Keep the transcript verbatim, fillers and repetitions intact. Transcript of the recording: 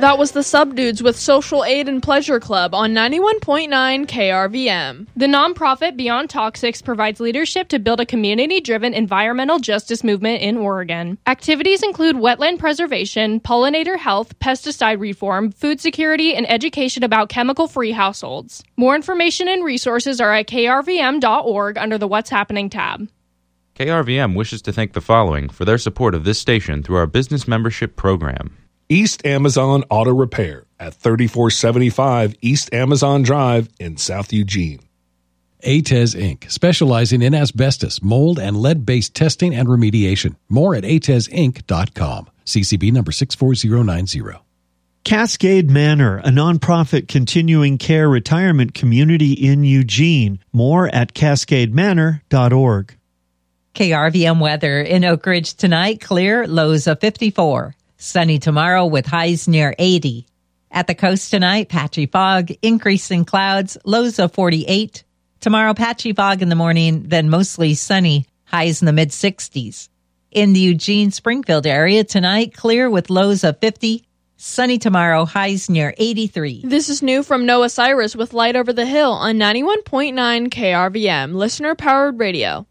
That was the Subdudes with Social Aid and Pleasure Club on ninety-one point nine K R V M. The nonprofit Beyond Toxics provides leadership to build a community-driven environmental justice movement in Oregon. Activities include wetland preservation, pollinator health, pesticide reform, food security, and education about chemical-free households. More information and resources are at k r v m dot org under the What's Happening tab. K R V M wishes to thank the following for their support of this station through our business membership program. East Amazon Auto Repair at thirty-four seventy-five East Amazon Drive in South Eugene. A T E S Incorporated, specializing in asbestos, mold, and lead-based testing and remediation. More at a t e s inc dot com. C C B number six four zero nine zero. Cascade Manor, a nonprofit continuing care retirement community in Eugene. More at cascade manor dot org. K R V M weather in Oak Ridge tonight, clear, lows of fifty-four. Sunny tomorrow with highs near eighty. At the coast tonight, patchy fog, increasing clouds, lows of forty-eight. Tomorrow, patchy fog in the morning, then mostly sunny, highs in the mid-sixties. In the Eugene-Springfield area tonight, clear with lows of fifty. Sunny tomorrow, highs near eighty-three. This is new from Noah Cyrus with Light Over the Hill on ninety-one point nine K R V M, listener-powered radio.